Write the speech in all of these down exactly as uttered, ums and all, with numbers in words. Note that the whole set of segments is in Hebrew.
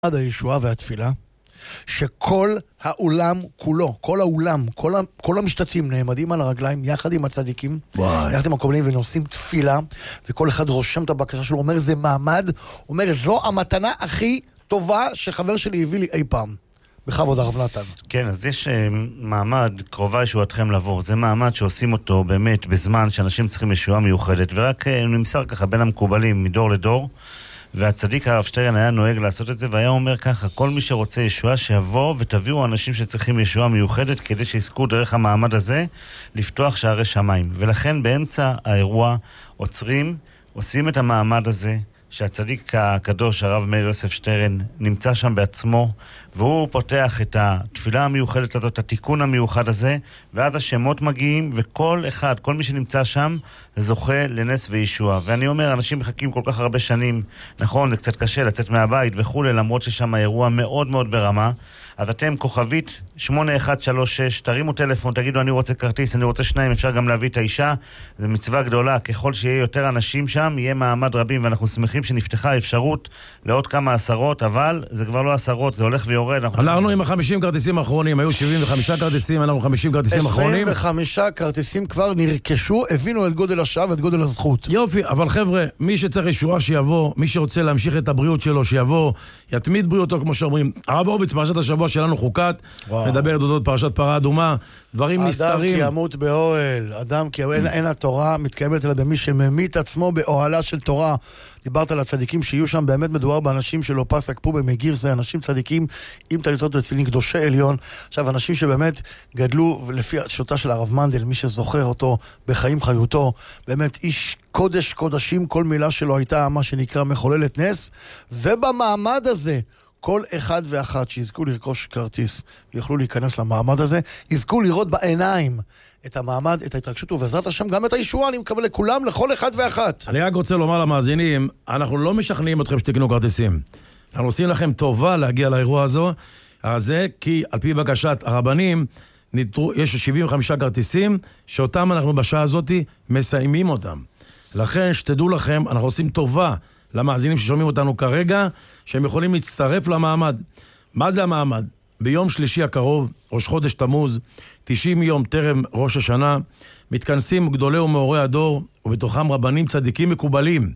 עד הישועה והתפילה, שכל האולם כולו, כל האולם, כל, ה, כל המשתתפים נעמדים על הרגליים יחד עם הצדיקים, וואי. יחד עם הקובלים ונושאים תפילה, וכל אחד רושם את הבקשה שלו, אומר זה מעמד, אומר זו המתנה הכי טובה שחבר שלי הביא לי אי פעם. בכבוד הרב נתן. כן, אז יש uh, מעמד, קרובה ישועתכם לבוא. זה מעמד שעושים אותו באמת בזמן שאנשים צריכים ישועה מיוחדת, ורק uh, נמסר ככה בין המקובלים מדור לדור, והצדיק הרב שטרן היה נוהג לעשות את זה, והיה אומר ככה, כל מי שרוצה ישועה שיבוא ותביאו אנשים שצריכים ישועה מיוחדת, כדי שיזכו דרך המעמד הזה לפתוח שערי שמיים. ולכן באמצע האירוע עוצרים, עושים את המעמד הזה, שהצדיק הקדוש, הרב מאיר יוסף שטרן, נמצא שם בעצמו, והוא פותח את התפילה המיוחדת הזאת, התיקון המיוחד הזה, ואז השמות מגיעים, וכל אחד, כל מי שנמצא שם, זוכה לנס וישוע. ואני אומר, אנשים מחכים כל כך הרבה שנים, נכון, זה קצת קשה לצאת מהבית וכו', למרות ששם האירוע מאוד מאוד ברמה, אז אתם כוכבית שמונה אחת שלוש שש, תרימו טלפון, תגידו אני רוצה כרטיס, אני רוצה שניים, אפשר גם להביא את האישה, זו מצווה גדולה, ככל שיהיה יותר אנשים שם, יהיה מעמד רבים, ואנחנו שמחים שנפתחה אפשרות לעוד כמה עשרות, אבל זה כבר לא עשרות, זה הולך ויורד. אנחנו, אנחנו עם ה-חמישים כרטיסים האחרונים, היו שבעים וחמישה כרטיסים, אנחנו חמישים כרטיסים אחרונים. עשרים וחמישה כרטיסים כבר נרכשו, הבינו את גודל השעה ואת גודל הזכות. יופי, אבל חבר'ה, מי שצריך ישועה שיבוא, מי שרוצה להמשיך את הבריאות שלו שיבוא, יתמיד בריאותו כמו שאומרים. הרב הורוביץ, פרשת השבוע שלנו חוקת, מדבר דודות פרשת פרה אדומה, דברים נסתרים. אדם כי ימות באוהל, אדם כי אין, אין התורה מתקיימת אלא במי שממית עצמו באוהלה של תורה. דיברת על הצדיקים שיהיו שם, באמת מדובר באנשים שלא פסק פה במגיר, זה אנשים צדיקים עם תליטות ותפילין, קדושי עליון. עכשיו, אנשים שבאמת גדלו לפי השוטה של הרב מנדל, מי שזוכר אותו בחיים חיותו, באמת איש קודש קודשים, כל מילה שלו הייתה מה שנקרא מחוללת נס, ובמעמד הזה, כל אחד ואחת שיזכו לרכוש כרטיס ויוכלו להיכנס למעמד הזה, יזכו לראות בעיניים את המעמד, את ההתרגשות, ובעזרת השם גם את הישועה, אני מקבל לכולם, לכל אחד ואחת. אני רק רוצה לומר למאזינים, אנחנו לא משכנעים אתכם שתקנו כרטיסים. אנחנו עושים לכם טובה להגיע לאירוע הזו, הזה, כי על פי בקשת הרבנים, ניתרו, יש שבעים וחמישה כרטיסים, שאותם אנחנו בשעה הזאת מסיימים אותם. לכן, שתדעו לכם, אנחנו עושים טובה למאזינים ששומעים אותנו כרגע, שהם יכולים להצטרף למעמד. מה זה המעמד? ביום שלישי הקרוב, ראש חודש תמוז, תשעים יום טרם ראש השנה, מתכנסים גדולי ומאורי הדור, ובתוכם רבנים צדיקים מקובלים,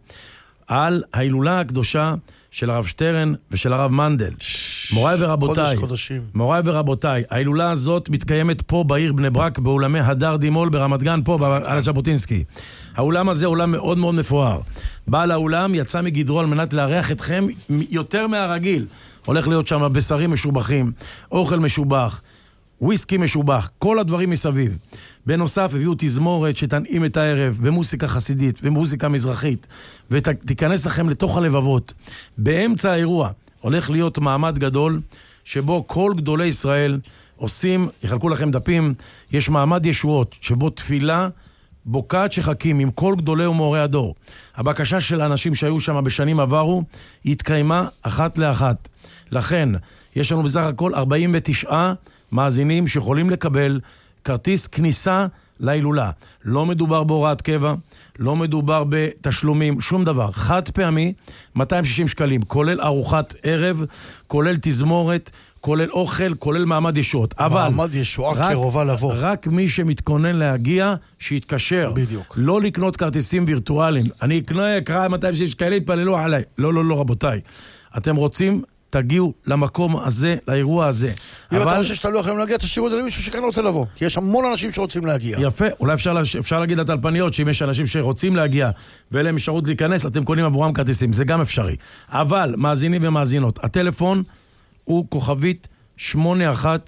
על ההילולה הקדושה של הרב שטרן ושל הרב מנדל. מוריי ורבותיי, מוריי ורבותיי, ההילולה הזאת מתקיימת פה בעיר בני ברק, באולמי הדר דימול ברמת גן, פה על הז'בוטינסקי. האולם הזה אולם מאוד מאוד מפואר. בעל האולם יצא מגדרו על מנת לארח אתכם יותר מהרגיל. הולך להיות שם בשרים משובחים, אוכל משובח, וויסקי משובח, כל הדברים מסביב. בנוסף הביאו תזמורת שתנעים את הערב במוסיקה חסידית ומוסיקה מזרחית, ותיכנס לכם לתוך הלבבות. באמצע האירוע הולך להיות מעמד גדול, שבו כל גדולי ישראל עושים, יחלקו לכם דפים, יש מעמד ישועות, שבו תפילה בוקעת שחקים עם כל גדולי ומאורי הדור. הבקשה של האנשים שהיו שם בשנים עברו, התקיימה אחת לאחת. לכן, יש לנו בסך הכל ארבעים ותשעה מאזינים שיכולים לקבל כרטיס כניסה להילולה. לא מדובר בהוראת קבע, לא מדובר בתשלומים, שום דבר. חד פעמי, מאתיים ושישים שקלים, כולל ארוחת ערב, כולל תזמורת, כולל אוכל, כולל מעמד ישועות. מעמד ישועה קרובה לבוא. רק מי שמתכונן להגיע, שיתקשר. בדיוק. לא לקנות כרטיסים וירטואליים. אני אקנה, אקרא מאתיים ושישים שקלים, התפללו עליי. לא, לא, לא, רבותיי. אתם רוצים, תגיעו למקום הזה, לאירוע הזה. אם אתה חושב שאתה לא יכולים להגיע, תשאירו את זה למישהו שכאן רוצה לבוא. כי יש המון אנשים שרוצים להגיע. יפה, אולי אפשר, אפשר להגיד לטלפניות, שאם יש אנשים שרוצים להגיע, ואלה הם אפשרות להיכנס, אתם קונים עבורם כרטיסים. זה גם אפשרי. אבל, מאזינים ומאזינות, הטלפון הוא כוכבית שמונה אחת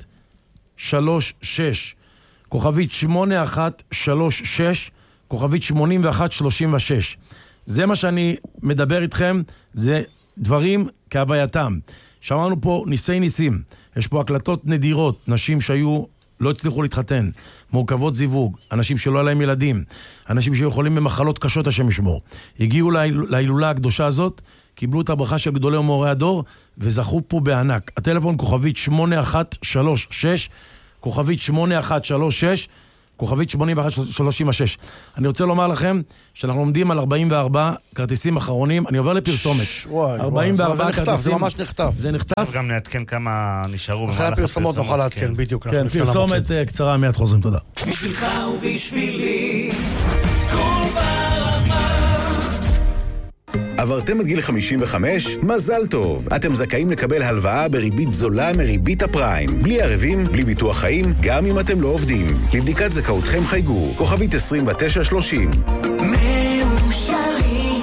שלוש שש. כוכבית שמונה אחת שלוש שש, כוכבית שמונים ואחת שלושים ושש. זה מה שאני מדבר איתכם, זה דברים כהווייתם. שמענו פה ניסי ניסים, יש פה הקלטות נדירות, נשים שהיו, לא הצליחו להתחתן, מורכבות זיווג, אנשים שלא עליהם ילדים, אנשים שיכולים במחלות קשות השם ישמור. הגיעו להילולה הקדושה הזאת, קיבלו את הברכה של גדולי ומאורי הדור, וזכו פה בענק. הטלפון כוכבית שמונה אחת שלוש שש, כוכבית שמונה אחת שלוש שש, כוכבית שמונים ואחת שלושים ושש. אני רוצה לומר לכם שאנחנו עומדים על ארבעים וארבעה כרטיסים אחרונים, אני עובר לפרסומת. ארבעים וארבעה כרטיסים. זה ממש נכתב. זה נכתב. גם נעדכן כמה נשארו. אחרי הפרסומות נוכל לעדכן, בדיוק. כן, פרסומת קצרה, מיד חוזרים, תודה. בשבילך ובשבילי, כל ברמה. עברתם את גיל חמישים וחמש? מזל טוב! אתם זכאים לקבל הלוואה בריבית זולה מריבית הפריים. בלי ערבים, בלי ביטוח חיים, גם אם אתם לא עובדים. לבדיקת זכאותכם חייגו, כוכבית עשרים ותשע שלושים. מאושרים.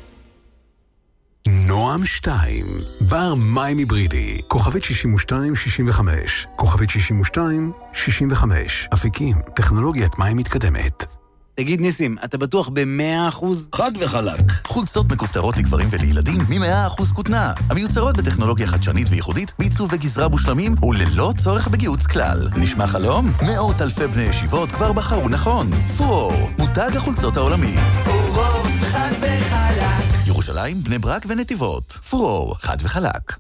נועם שתיים, בר מים היברידי, כוכבית שישים ושתיים שישים וחמש, כוכבית שישים ושתיים שישים וחמש. אפיקים, טכנולוגיית מים מתקדמת. תגיד ניסים, אתה בטוח ב-מאה אחוז? חד וחלק. חולצות מכופתרות לגברים ולילדים מ-מאה אחוז כותנה. המיוצרות בטכנולוגיה חדשנית וייחודית, בעיצוב וגזרה מושלמים וללא צורך בגיוץ כלל. נשמע חלום? מאות אלפי בני ישיבות כבר בחרו נכון. פורור, מותג החולצות העולמי. פורור, חד וחלק. ירושלים, בני ברק ונתיבות. פורור, חד וחלק.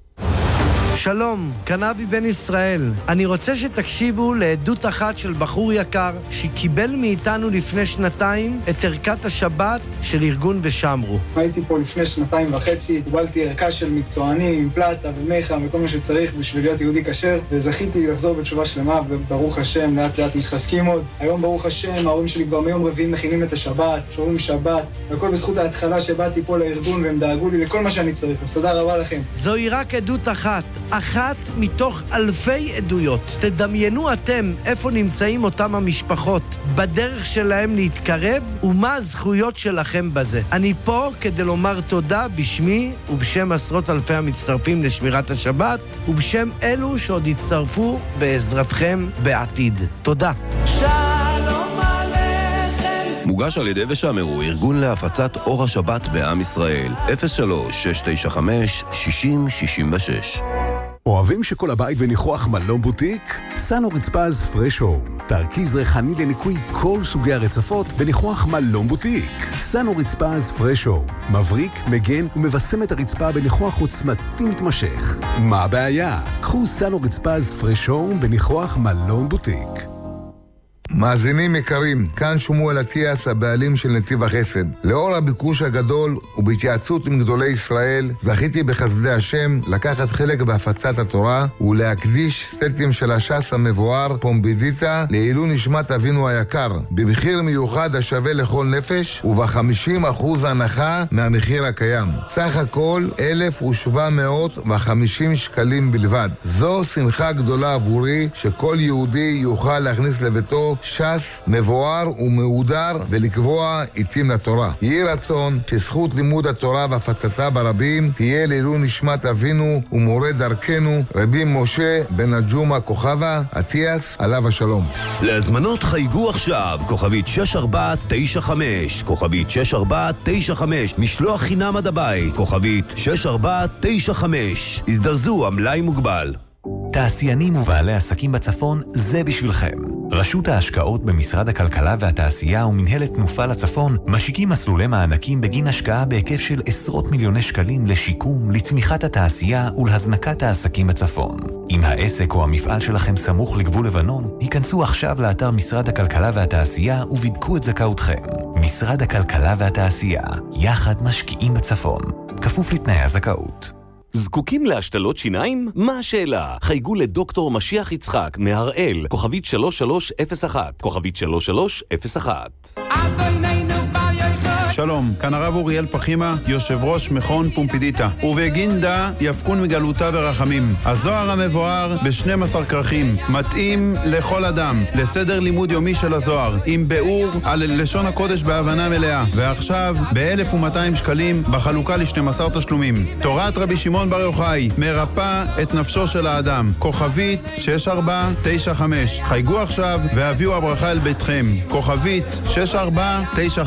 שלום, קנבי בן ישראל. אני רוצה שתקשיבו לעדות אחת של בחור יקר שקיבל מאיתנו לפני שנתיים את ערכת השבת של ארגון ושמרו. הייתי פה לפני שנתיים וחצי, קיבלתי ערכה של מקצוענים עם פלטה ומיכה וכל מה שצריך בשביל להיות יהודי כשר, וזכיתי לחזור בתשובה שלמה, וברוך השם, לאט לאט מתחזקים עוד. היום ברוך השם, ההורים שלי כבר מיום רביעי מכינים את השבת, שומרים שבת, והכל בזכות ההתחלה שבאתי פה לארגון והם דאגו לי לכל מה שאני צריך. אז תודה רבה לכם. זוהי רק עדות אחת. אחת מתוך אלפי עדויות. תדמיינו אתם איפה נמצאים אותם המשפחות, בדרך שלהם להתקרב, ומה הזכויות שלכם בזה. אני פה כדי לומר תודה בשמי ובשם עשרות אלפי המצטרפים לשמירת השבת, ובשם אלו שעוד יצטרפו בעזרתכם בעתיד. תודה. שלום עליכם. מוגש על ידי ושמרו, ארגון להפצת אור השבת בעם ישראל. אפס שלוש שש תשע חמש שישים שישים ושש. אוהבים שכל הבית בניחוח מלון בוטיק? סנו רצפז פרש הום, תרכיז ריחני לניקוי כל סוגי הרצפות בניחוח מלון בוטיק. סנו רצפז פרש הום, מבריק, מגן ומבשם את הרצפה בניחוח עוצמתי מתמשך. מה הבעיה? קחו סנו רצפז פרש הום בניחוח מלון בוטיק. מאזינים יקרים, כאן שמואל אטיאס, הבעלים של נתיב החסד. לאור הביקוש הגדול ובהתייעצות עם גדולי ישראל, זכיתי בחסדי השם לקחת חלק בהפצת התורה ולהקדיש סטים של הש"ס המבואר פומבידיטה לעילוי נשמת אבינו היקר, במחיר מיוחד השווה לכל נפש וב-חמישים אחוז הנחה מהמחיר הקיים. סך הכל אלף ושבע מאות וחמישים שקלים בלבד. זו שמחה גדולה עבורי שכל יהודי יוכל להכניס לביתו ש"ס מבואר ומהודר ולקבוע עיתים לתורה. יהי רצון שזכות לימוד התורה והפצתה ברבים תהיה לעילוי נשמת אבינו ומורה דרכנו רבי משה בן הג'ומה כוכבה אטיאס עליו השלום. להזמנות חייגו עכשיו, כוכבית שש ארבע תשע חמש, כוכבית שש ארבע תשע חמש, משלוח חינם עד הבית, כוכבית שש ארבע תשע חמש. הזדרזו, המלאי מוגבל. תעשיינים ובעלי עסקים בצפון, זה בשבילכם. רשות ההשקעות במשרד הכלכלה והתעשייה ומנהלת תנופה לצפון משיקים מסלולי מענקים בגין השקעה בהיקף של עשרות מיליוני שקלים לשיקום, לצמיחת התעשייה ולהזנקת העסקים בצפון. אם העסק או המפעל שלכם סמוך לגבול לבנון, היכנסו עכשיו לאתר משרד הכלכלה והתעשייה ובדקו את זכאותכם. משרד הכלכלה והתעשייה, יחד משקיעים בצפון. כפוף לתנאי הזכאות. זקוקים להשתלות שיניים? מה השאלה? חייגו לדוקטור משיח יצחק מהראל, כוכבית שלוש שלוש אפס אחת, כוכבית שלוש שלוש אפס אחת. שלום, כאן הרב אוריאל פחימה, יושב ראש מכון פומפידיטה. ובגינדה יפקון מגלותה ברחמים. הזוהר המבואר ב-שנים עשר כרכים, מתאים לכל אדם, לסדר לימוד יומי של הזוהר, עם ביאור על לשון הקודש בהבנה מלאה. ועכשיו, ב-אלף ומאתיים שקלים בחלוקה ל-שנים עשר תשלומים. תורת רבי שמעון בר יוחאי, מרפא את נפשו של האדם. כוכבית שש ארבע תשע חמש. חייגו עכשיו והביאו הברכה אל ביתכם. כוכבית שש ארבע תשע